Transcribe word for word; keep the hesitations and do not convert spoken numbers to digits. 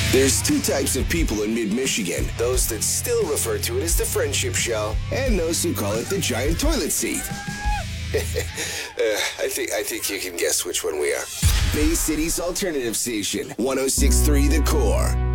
There's two types of people in mid-Michigan. Those that still refer to it as the friendship shell, and those who call it the giant toilet seat. uh, I think I think you can guess which one we are. Bay City's alternative station, one oh six point three The Core.